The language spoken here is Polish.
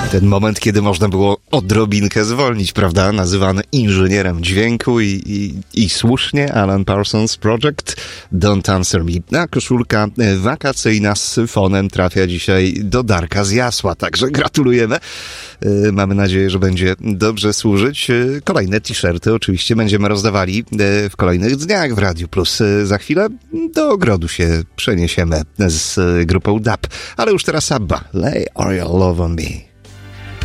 Ten moment, kiedy można było odrobinkę zwolnić, prawda? Nazywany inżynierem dźwięku i słusznie Alan Parsons Project Don't Answer Me. A koszulka wakacyjna z syfonem trafia dzisiaj do Darka z Jasła, także gratulujemy. Mamy nadzieję, że będzie dobrze służyć. Kolejne t-shirty oczywiście będziemy rozdawali w kolejnych dniach w Radiu Plus. Za chwilę do ogrodu się przeniesiemy z grupą DAB, ale już teraz ABBA. Lay All Your Love on Me.